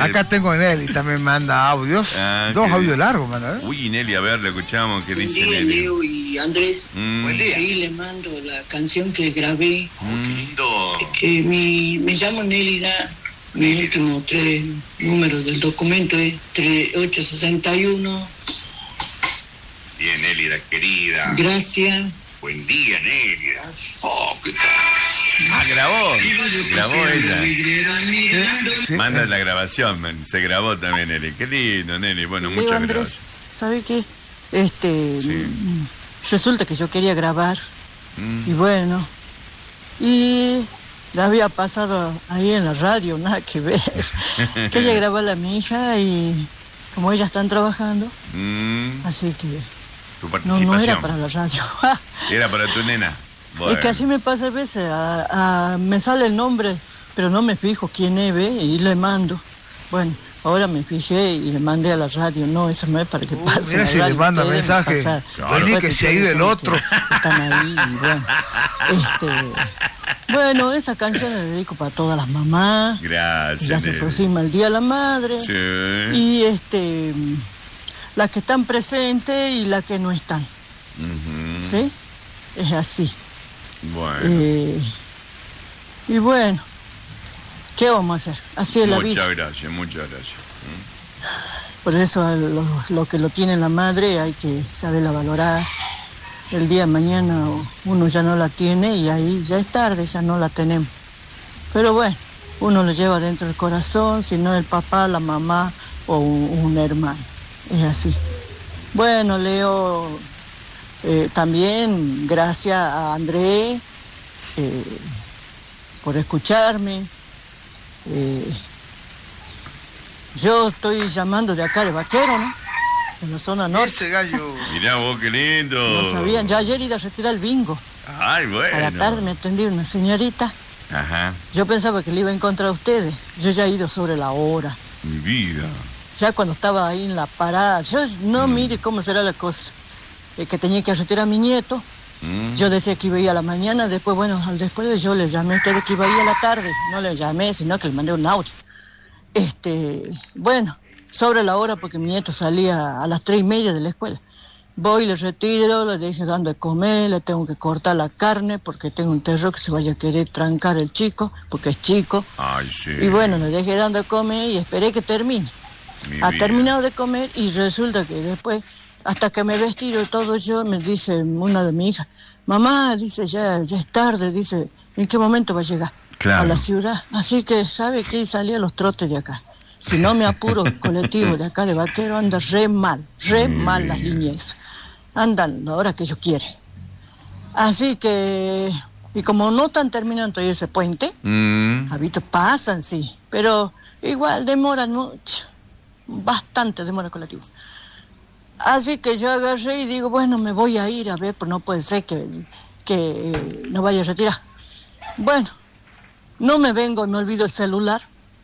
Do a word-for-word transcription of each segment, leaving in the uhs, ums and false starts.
Acá tengo a Nelly, también manda audios. Ah, dos audios largos, manda. ¿eh? Uy, Nelly, a ver, le escuchamos. ¿Qué Buen dice día, Nelly? Leo y Andrés. Mm. Buen día. Ahí le mando la canción que grabé. Mm. Qué lindo. Que mi, me llamo Nelly Da. Mi último tres números del documento es tres ocho seis uno. Bien, Nelly, la querida. Gracias. Buen día, Nelly. Oh, qué tal. Ah, grabó. Grabó ella. Sí. Manda la grabación, man. Se grabó también, Nelly. Qué lindo, Nelly. Bueno, Leo, muchas Andrés, gracias. ¿sabe qué? Este, Sí. resulta que yo quería grabar Mm. y bueno, y la había pasado ahí en la radio, nada que ver. Quería grabarla a mi hija y como ellas están trabajando, Mm. así que Tu no, participación. no era para la radio. Era para tu nena. Bueno. Es que así me pasa a veces, a, a- me sale el nombre, pero no me fijo quién es, ¿ve? Y le mando. Bueno, ahora me fijé y le mandé a la radio. No, eso no es para que Uh, pase. mira la si le radio, manda ustedes mensaje. pasar. Claro. Vení Después que te se ha ido el dicen otro. que Están ahí y bueno. Este, bueno, esa canción la dedico para todas las mamás. Gracias, Ya se Nelly. aproxima el Día de la Madre. Sí. Y este, las que están presentes y las que no están. Ujú. ¿Sí? Es así. Bueno. Eh, y bueno, ¿qué vamos a hacer? Así es la vida. Muchas gracias, muchas gracias. Por eso lo, lo que lo tiene la madre hay que saberla valorar. El día de mañana uno ya no la tiene y ahí ya es tarde, ya no la tenemos. Pero bueno, uno lo lleva dentro del corazón, si no el papá, la mamá o un, un hermano. Es así. Bueno, Leo, eh, también gracias a Andrés eh, por escucharme. Eh, yo estoy llamando de acá de Vaquero, ¿no? En la zona norte. Ese gallo. Mirá vos, qué lindo. No sabían, ya ayer iba a retirar el bingo. Ay, bueno. A la tarde me atendió una señorita. Ajá, Yo pensaba que le iba a encontrar a ustedes. Yo ya he ido sobre la hora. mi vida. Ya cuando estaba ahí en la parada, yo no Mm. mire cómo será la cosa. Eh, que tenía que retirar a mi nieto. Mm. Yo decía que iba a ir a la mañana, después, bueno, al después yo le llamé a ustedes que iba a ir a la tarde. No le llamé, sino que le mandé un audio. Este, bueno, sobre la hora porque mi nieto salía a las tres y media de la escuela. Voy, le retiro, le dejo dando de comer, le tengo que cortar la carne porque tengo un terror que se vaya a querer trancar el chico, porque es chico. Ay, sí. Y bueno, le dejé dando de comer y esperé que termine. Mi Ha vida. terminado de comer y resulta que después, hasta que me he vestido todo yo, me dice una de mis hijas, mamá, dice, ya, ya es tarde, dice, ¿en qué momento va a llegar Claro. a la ciudad? Así que, ¿sabe qué? Salí a los trotes de acá. Si no me apuro, el colectivo de acá de Vaquero anda re mal, re Mi mal las vida. niñez. Andan la hora que ellos quieren. Así que, y como no están terminando todavía ese puente, Mm. Habito pasan, sí, pero igual demoran mucho, bastante demora el colectivo. Así que yo agarré y digo, bueno, me voy a ir a ver, pero no puede ser que, que eh, no vaya a retirar. Bueno, no me vengo y me olvido el celular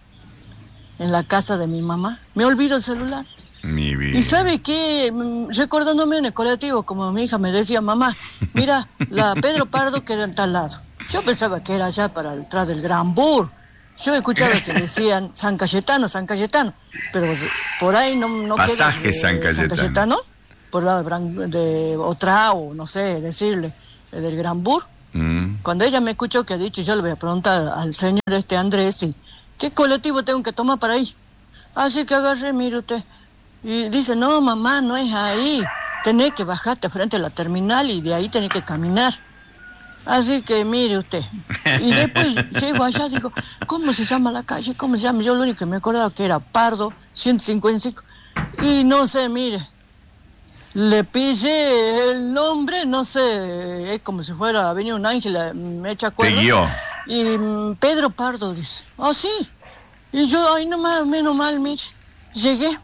en la casa de mi mamá. Me olvido el celular. Mi vida. Y ¿sabe qué? Mm, Recordándome en el colectivo, como mi hija me decía, mamá, mira, la Pedro Pardo queda en tal lado. Yo pensaba que era allá para atrás del Gran Bur. Yo escuchaba que decían San Cayetano, San Cayetano, pero por ahí no, no Pasaje queda, eh, San Cayetano. Cayetano, por lado de, Bran- de Otrao, no sé, decirle, eh, del Gran Bur. Mm. Cuando ella me escuchó que ha dicho, yo le voy a preguntar al señor este Andrés, y, ¿qué colectivo tengo que tomar para ahí? Así que agarré, mire usted, y dice, no, mamá, no es ahí, tenés que bajarte frente a la terminal y de ahí tenés que caminar. Así que mire usted. Y después llego allá, digo, ¿cómo se llama la calle? ¿Cómo se llama? Yo lo único que me acordaba que era Pardo, ciento cincuenta y cinco. Y no sé, mire, le pillé el nombre, no sé, es como si fuera a venir un ángel, me echa Te cuerda. guió. Y mm, Pedro Pardo dice, ah, sí. Y yo, ay, nomás, menos mal, mire, llegué.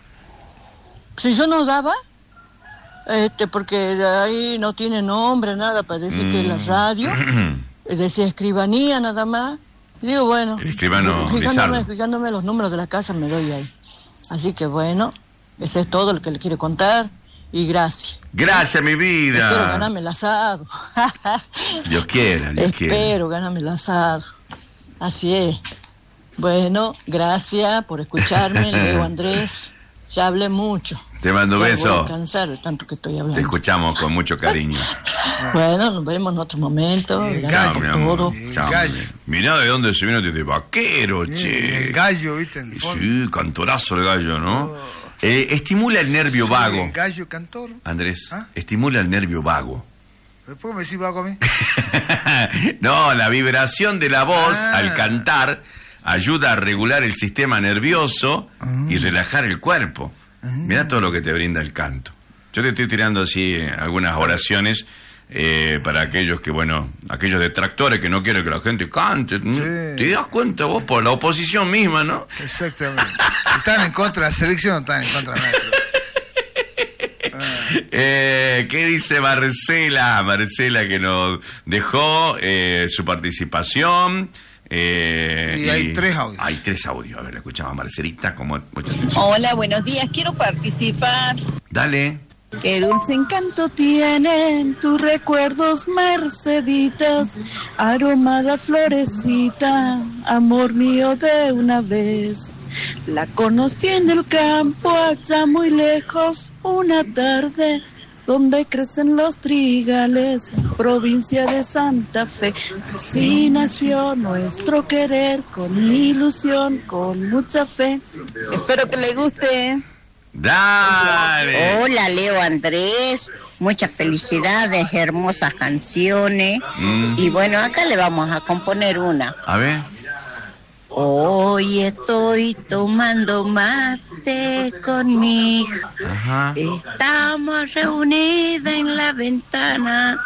Si yo no daba, este, porque ahí no tiene nombre, nada, para decir que es la radio, eh, decía escribanía nada más. Y digo, bueno, El escribano fijándome, Lizardo. fijándome los números de la casa me doy ahí. Así que bueno, ese es todo lo que le quiero contar y gracias. Gracias, mi vida. Espero ganarme el asado. Dios quiera, Dios quiera. Espero ganarme el asado. Así es. Bueno, gracias por escucharme, Leo Andrés. Ya hablé mucho. Te mando un beso. Voy a cansar de tanto que estoy hablando. Te escuchamos con mucho cariño. Bueno, nos vemos en otro momento. El Gracias gallo, por mi amor. todo. Chao, gallo. mirá de dónde se vino desde vaquero, che. El gallo, ¿viste? En el fondo. Sí, cantorazo el gallo, ¿no? Eh, estimula el nervio Sí, vago. El gallo cantor. Andrés, ¿Ah? estimula el nervio vago. ¿Por qué me decís vago a mí? No, la vibración de la voz Ah. al cantar ayuda a regular el sistema nervioso y relajar el cuerpo. Mirá todo lo que te brinda el canto. Yo te estoy tirando así eh, algunas oraciones eh, para aquellos que, bueno, aquellos detractores que no quieren que la gente cante. ¿Te das cuenta vos por la oposición misma, no? Exactamente. Están en contra de la selección o están en contra de nuestro. Eh, ¿Qué dice Marcela? Marcela que nos dejó eh, su participación. Eh, Y hay tres audios. Hay tres audios. A ver, la escuchamos a Marcelita. Como, Hola, buenos días. Quiero participar. dale. Qué dulce encanto tienen tus recuerdos, Merceditas, aromada florecita, amor mío de una vez. La conocí en el campo, allá muy lejos, una tarde, donde crecen los trigales, provincia de Santa Fe. Así nació nuestro querer, con ilusión, con mucha fe. Espero que le guste. Dale. Hola, Leo Andrés, muchas felicidades, hermosas canciones. Mm. Y bueno, acá le vamos a componer una. A ver. Hoy estoy tomando mate con mi hija. Ajá. Estamos reunidas en la ventana.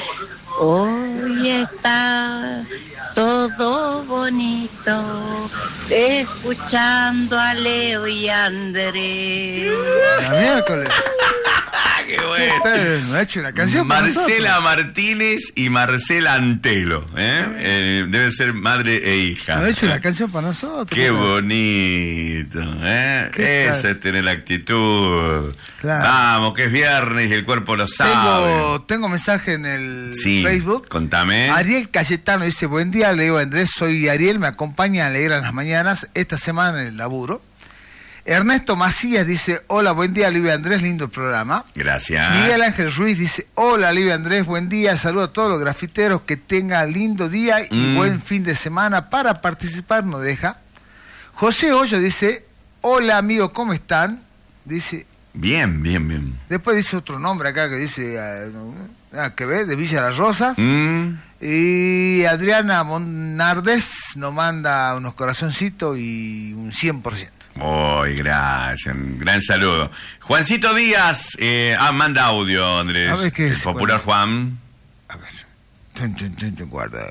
Hoy está todo bonito, escuchando a Leo y Andrés. La miércoles. ¡Qué bueno! Ustedes no han hecho una canción para Marcela nosotros. Martínez y Marcela Antelo. ¿eh? Eh, debe ser madre e hija. No han hecho una canción para nosotros. Qué bonito, ¿eh? ¿Qué Eso tal? es tener la actitud. Claro. Vamos, que es viernes y el cuerpo lo sabe. Tengo, tengo mensaje en el Sí, Facebook. contame. Ariel Cayetano dice: buen día, Leo Andrés, soy Ariel, me acompaña a leer a las mañanas esta semana en el laburo. Ernesto Macías dice: hola, buen día, Leo Andrés, lindo programa. Gracias. Miguel Ángel Ruiz dice: hola, Leo Andrés, buen día, saludo a todos los grafiteros, que tengan lindo día y Mm. buen fin de semana. Para participar no deja. José Hoyo dice: hola, amigo, ¿cómo están? Dice, Bien, bien, bien. después dice otro nombre acá que dice, ah, no, nada que ver, de Villa Las Rosas. Mm. Y Adriana Monardes nos manda unos corazoncitos y un cien por ciento. Muy gracias, un gran saludo. Juancito Díaz, eh, ah, manda audio, Andrés. A ver qué El es, popular Juan. A ver. Tun, tun, tun, tun, guarda.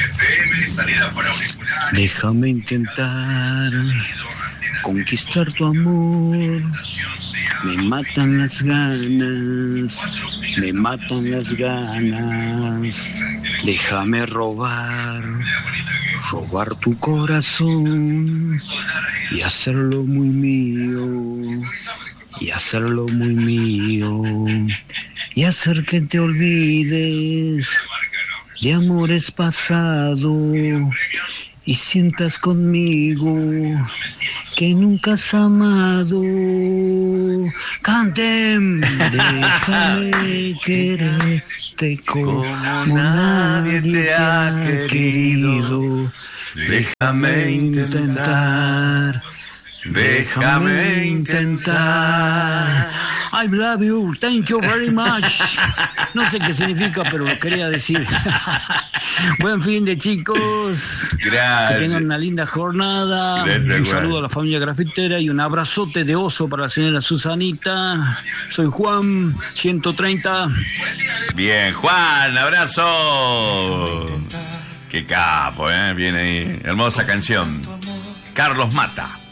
Déjame intentar conquistar tu amor. Me matan las ganas, me matan las ganas. Déjame robar, robar tu corazón y hacerlo muy mío, y hacerlo muy mío, y hacer que te olvides de amores pasados y sientas conmigo que nunca has amado. Canten, déjame quererte como nadie te ha querido. Déjame intentar, déjame intentar. I love you, thank you very much. No sé qué significa, pero lo quería decir. Buen fin de chicos. Gracias. Que tengan una linda jornada. Gracias, un Juan. saludo a la familia grafitera y un abrazote de oso para la señora Susanita. Soy Juan, ciento treinta. Bien, Juan, abrazo. Qué capo, ¿eh? Viene ahí. Hermosa canción. Carlos Mata.